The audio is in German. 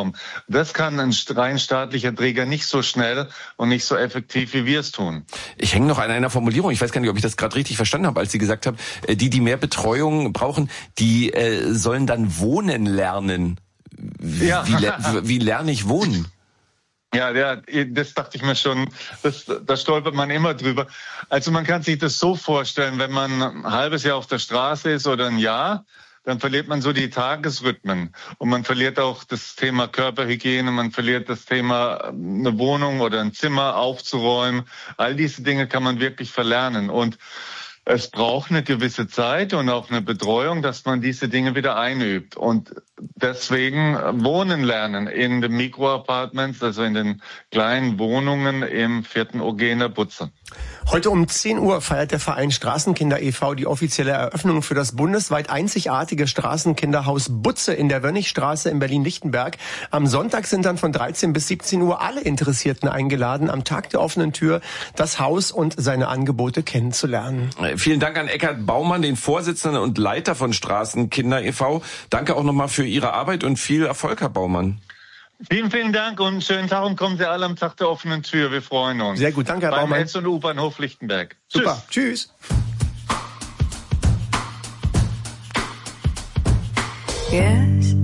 Wohnraum. Das kann ein rein staatlicher Träger nicht so schnell und nicht so effektiv, wie wir es tun. Ich hänge noch an einer Formulierung, ich weiß gar nicht, ob ich das gerade richtig verstanden habe, als Sie gesagt haben, die mehr Betreuung brauchen, die sollen dann wohnen lernen. Wie lerne ich wohnen? Ja, das dachte ich mir schon, da stolpert man immer drüber. Also man kann sich das so vorstellen, wenn man ein halbes Jahr auf der Straße ist oder ein Jahr, dann verliert man so die Tagesrhythmen. Und man verliert auch das Thema Körperhygiene, man verliert das Thema, eine Wohnung oder ein Zimmer aufzuräumen. All diese Dinge kann man wirklich verlernen. Und es braucht eine gewisse Zeit und auch eine Betreuung, dass man diese Dinge wieder einübt. Und deswegen wohnen lernen in den Mikroapartments, also in den kleinen Wohnungen im 4. OG in der Butze. Heute um 10 Uhr feiert der Verein Straßenkinder e.V. die offizielle Eröffnung für das bundesweit einzigartige Straßenkinderhaus Butze in der Wönnigstraße in Berlin-Lichtenberg. Am Sonntag sind dann von 13 bis 17 Uhr alle Interessierten eingeladen, am Tag der offenen Tür das Haus und seine Angebote kennenzulernen. Vielen Dank an Eckhard Baumann, den Vorsitzenden und Leiter von Straßenkinder e.V. Danke auch nochmal für Ihre Arbeit und viel Erfolg, Herr Baumann. Vielen, vielen Dank und schönen Tag und kommen Sie alle am Tag der offenen Tür. Wir freuen uns. Sehr gut, danke, Herr Baumann. Beim S- und U-Bahnhof Lichtenberg. Super, tschüss. Yes.